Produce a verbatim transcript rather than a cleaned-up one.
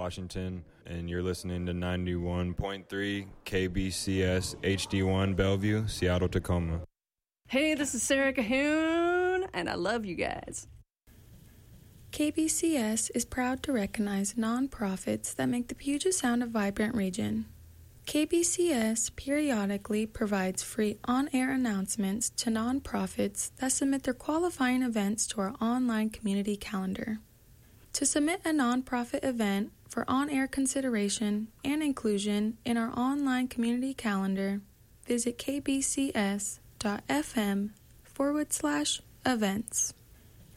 Washington, and you're listening to ninety-one point three K B C S H D one Bellevue, Seattle, Tacoma. Hey, this is Sarah Cahoon, and I love you guys. K B C S is proud to recognize nonprofits that make the Puget Sound a vibrant region. K B C S periodically provides free on-air announcements to nonprofits that submit their qualifying events to our online community calendar. To submit a nonprofit event for on-air consideration and inclusion in our online community calendar, visit kbcs.fm forward slash events.